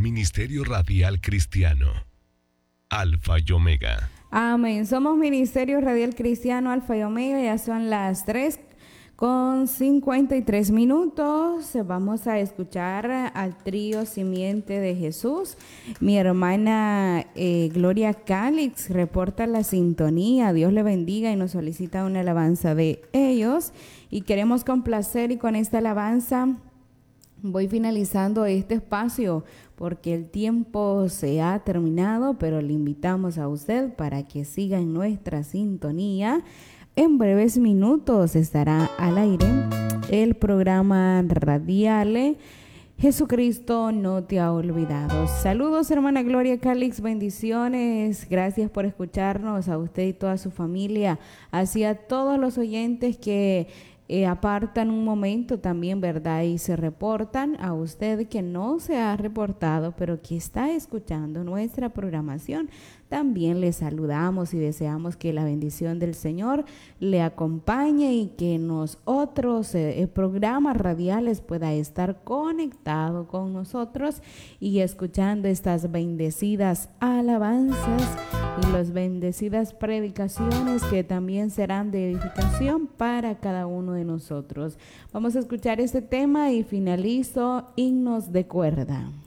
Ministerio Radial Cristiano, Alfa y Omega. Amén. Somos Ministerio Radial Cristiano Alfa y Omega. Ya son las 3:53. Vamos a escuchar al trío Simiente de Jesús. Mi hermana Gloria Calix reporta la sintonía. Dios le bendiga y nos solicita una alabanza de ellos. Y queremos complacer, y con esta alabanza voy finalizando este espacio porque el tiempo se ha terminado, pero le invitamos a usted para que siga en nuestra sintonía. En breves minutos estará al aire el programa radial Jesucristo no te ha olvidado. Saludos, hermana Gloria Calix, bendiciones. Gracias por escucharnos, a usted y toda su familia, así a todos los oyentes que apartan un momento también, ¿verdad? Y se reportan, a usted que no se ha reportado, pero que está escuchando nuestra programación. También le saludamos y deseamos que la bendición del Señor le acompañe y que en los otros programas radiales pueda estar conectado con nosotros y escuchando estas bendecidas alabanzas y las bendecidas predicaciones que también serán de edificación para cada uno de nosotros. Vamos a escuchar este tema y finalizo Himnos de Cuerda.